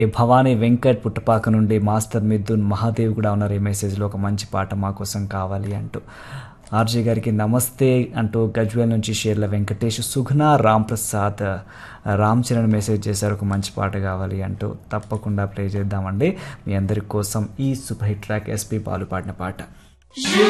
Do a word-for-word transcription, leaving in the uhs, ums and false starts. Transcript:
ఈ భవానీ వెంకట్ పుట్టపాక నుండి మాస్టర్ మిథున్ మహాదేవ్ కూడా ఉన్నారు ఈ మెసేజ్లో. ఒక మంచి పాట మా కోసం కావాలి అంటూ. ఆర్జే గారికి నమస్తే అంటూ గజ్వేల్ నుంచి షేర్ల వెంకటేష్, సుగుణ రామ్ ప్రసాద్, రామ్ చరణ్ మెసేజ్ చేశారు ఒక మంచి పాట కావాలి అంటూ. తప్పకుండా ప్లే చేద్దామండి మీ అందరి కోసం ఈ super hit track SP Balu పాడిన పాట.